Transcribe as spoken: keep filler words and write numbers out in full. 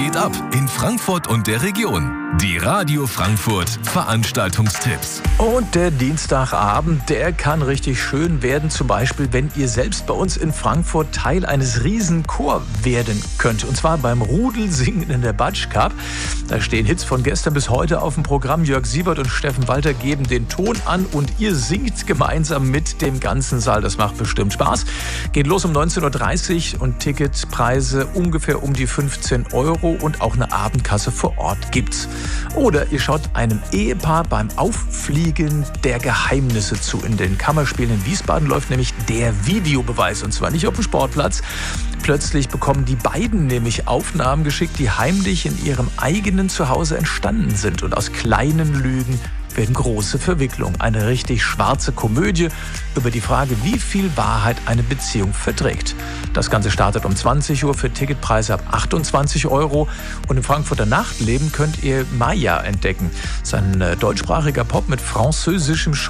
geht ab in Frankfurt und der Region? Die Radio Frankfurt Veranstaltungstipps. Und der Dienstagabend, der kann richtig schön werden. Zum Beispiel, wenn ihr selbst bei uns in Frankfurt Teil eines Riesenchor werden könnt. Und zwar beim Rudelsingen in der Batsch Cup. Da stehen Hits von gestern bis heute auf dem Programm. Jörg Siebert und Steffen Walter geben den Ton an und ihr singt gemeinsam mit dem ganzen Saal. Das macht bestimmt Spaß. Geht los um neunzehn Uhr dreißig und Ticketpreise ungefähr um die fünfzehn Euro und auch eine Abendkasse vor Ort gibt's. Oder ihr schaut einem Ehepaar beim Auffliegen der Geheimnisse zu. In den Kammerspielen in Wiesbaden läuft nämlich der Videobeweis, und zwar nicht auf dem Sportplatz. Plötzlich bekommen die beiden nämlich Aufnahmen geschickt, die heimlich in ihrem eigenen Zuhause entstanden sind. Und aus kleinen Lügen werden große Verwicklungen. Eine richtig schwarze Komödie über die Frage, wie viel Wahrheit eine Beziehung verträgt. Das Ganze startet um zwanzig Uhr für Ticketpreise ab achtundzwanzig Euro. Und im Frankfurter Nachtleben könnt ihr Maya entdecken. Das ist ein deutschsprachiger Pop mit französischem